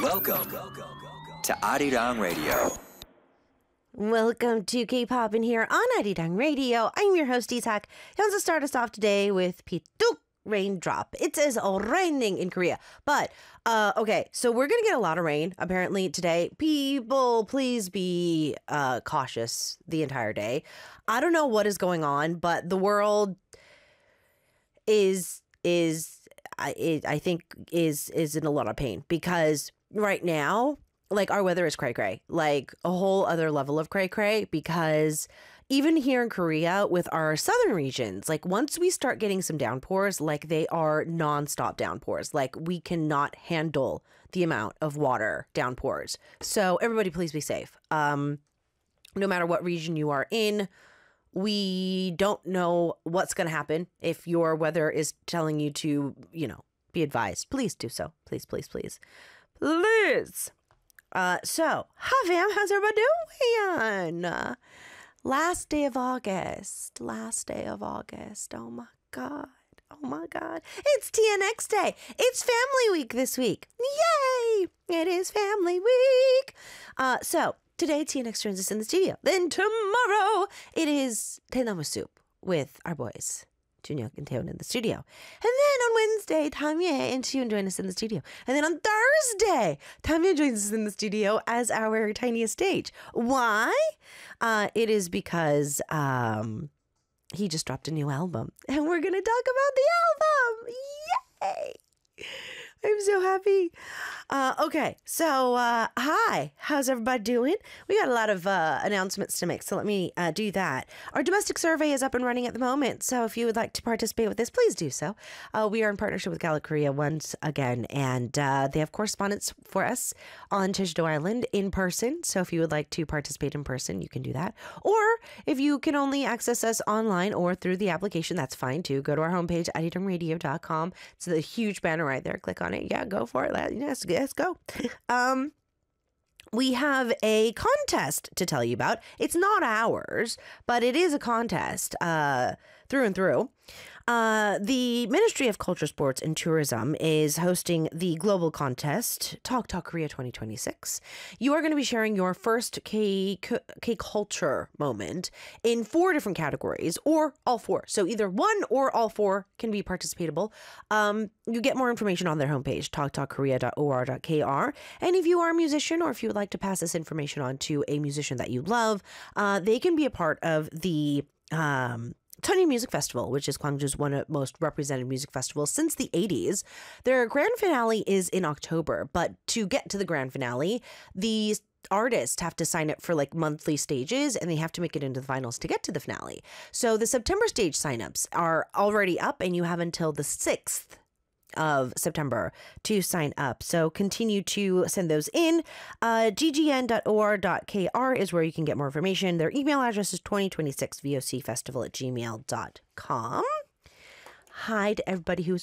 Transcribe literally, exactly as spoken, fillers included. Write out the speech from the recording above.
Welcome to Arirang Radio. Welcome to K-Pop in here on Arirang Radio. I'm your host, Isak. Here to start us off today with Pituk Raindrop. It is raining in Korea. But, uh, okay, so we're going to get a lot of rain, apparently, today. People, please be uh, cautious the entire day. I don't know what is going on, but the world is, is I, I think, is, is in a lot of pain. Because right now, like, our weather is cray-cray, like a whole other level of cray-cray, because even here in Korea with our southern regions, like once we start getting some downpours, like they are nonstop downpours, like we cannot handle the amount of water downpours. So everybody please be safe. Um, no matter what region you are in, we don't know what's going to happen. If your weather is telling you to, you know, be advised, please do so. Please, please, please, please. Uh, so, hi fam, how's everybody doing? Uh, last day of August, last day of August. Oh my God, oh my God. It's T N X Day. It's Family Week this week. Yay! It is Family Week. Uh, so, today T N X joins us in the studio. Then tomorrow, it is Tenamu Soup with our boys, Junyoung and Taeyeon in the studio. And then on Wednesday, Tamye and Siyoon join us in the studio. And then on Thursday, Tamye joins us in the studio as our tiniest stage. Why? Uh, it is because um, he just dropped a new album. And we're going to talk about the album. Yay! I'm so happy. Uh, okay, so uh, hi, how's everybody doing? We got a lot of uh, announcements to make, so let me uh, do that. Our domestic survey is up and running at the moment, so if you would like to participate with this, please do so. Uh, we are in partnership with Gallup Korea once again, and uh, they have correspondence for us on Jeju-do Island in person, so if you would like to participate in person, you can do that. Or if you can only access us online or through the application, that's fine too. Go to our homepage, arirang radio dot com. It's the huge banner right there. Click on it. Yeah, go for it. Yes, let's go. Um, we have a contest to tell you about. It's not ours, but it is a contest uh, through and through. Uh, the Ministry of Culture, Sports and Tourism is hosting the global contest, Talk Talk Korea twenty twenty-six. You are going to be sharing your first K, K culture moment in four different categories, or all four. So either one or all four can be participatable. Um, you get more information on their homepage, talk talk korea dot o r dot k r. And if you are a musician, or if you would like to pass this information on to a musician that you love, uh, they can be a part of the um, Tony Music Festival, which is Gwangju's one of the most represented music festivals since the eighties. Their grand finale is in October, but to get to the grand finale, the artists have to sign up for like monthly stages, and they have to make it into the finals to get to the finale. So the September stage signups are already up, and you have until the sixth of September to sign up. So continue to send those in. Uh, g g n dot o r dot k r is where you can get more information. Their email address is twenty twenty-six V O C festival at gmail dot com. Hi to everybody who's